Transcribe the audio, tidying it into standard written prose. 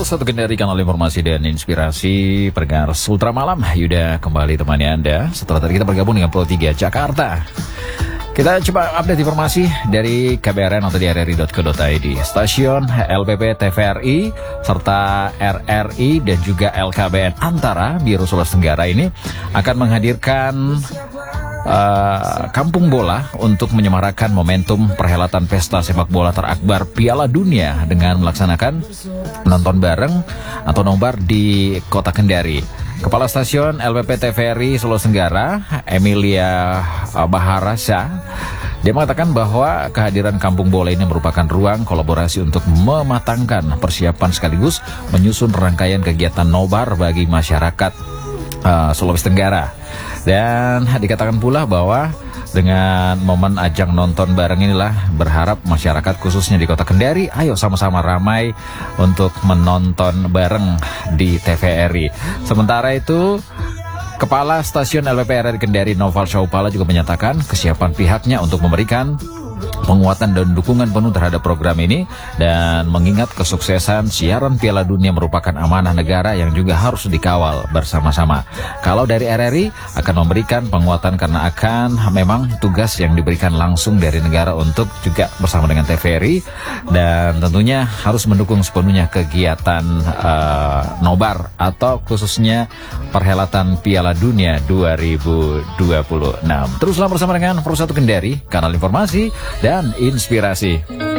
101 Kendari, kanal informasi dan inspirasi pendengar Ultra Malam. Yuda kembali temani Anda setelah tadi kita bergabung dengan Pro 3 Jakarta. Kita coba update informasi dari KBRN atau di rri.co.id. Stasiun LPP TVRI serta RRI dan juga LKBN Antara Biro Sulawesi Tenggara ini akan menghadirkan kampung bola untuk menyemarakan momentum perhelatan pesta sepak bola terakbar Piala Dunia dengan melaksanakan nonton bareng atau nobar di Kota Kendari. Kepala Stasiun LPP TVRI Sulawesi Tenggara, Emilia Baharasa, dia mengatakan bahwa kehadiran kampung bola ini merupakan ruang kolaborasi untuk mematangkan persiapan sekaligus menyusun rangkaian kegiatan nobar bagi masyarakat Sulawesi Tenggara. Dan dikatakan pula bahwa dengan momen ajang nonton bareng inilah berharap masyarakat khususnya di Kota Kendari, ayo sama-sama ramai untuk menonton bareng di TVRI. Sementara itu, Kepala Stasiun LPP RRI Kendari Noval Syaupala juga menyatakan kesiapan pihaknya untuk memberikan penguatan dan dukungan penuh terhadap program ini, dan mengingat kesuksesan siaran Piala Dunia merupakan amanah negara yang juga harus dikawal bersama-sama. Kalau dari RRI akan memberikan penguatan karena akan memang tugas yang diberikan langsung dari negara untuk juga bersama dengan TVRI, dan tentunya harus mendukung sepenuhnya kegiatan nobar atau khususnya perhelatan Piala Dunia 2026. Teruslah bersama dengan Pro 1 Kendari, kanal informasi dan inspirasi.